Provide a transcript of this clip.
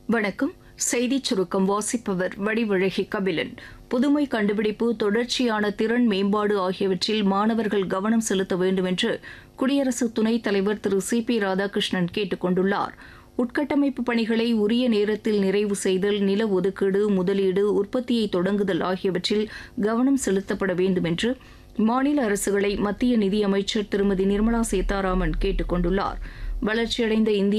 வணக்கம். செய்திச் சுருக்கம் வாசிப்பவர் வடிவழகி கபிலன். புதுமை கண்டுபிடிப்பு, தொடர்ச்சியான திறன் மேம்பாடு ஆகியவற்றில் மாணவர்கள் கவனம் செலுத்த வேண்டும் என்று குடியரசு துணைத் தலைவர் திரு சி.பி. ராதாகிருஷ்ணன் கேட்டுக் கொண்டுள்ளார். உட்கட்டமைப்பு பணிகளை உரிய நேரத்தில் நிறைவு செய்தல், நில ஒதுக்கீடு, முதலீடு, உற்பத்தியை தொடங்குதல் ஆகியவற்றில் கவனம் செலுத்தப்பட வேண்டும் என்று மாநில அரசுகளை மத்திய நிதியமைச்சர் திருமதி நிர்மலா சீதாராமன் கேட்டுக் கொண்டுள்ளார். வளர்ச்சியடைந்த இந்தியா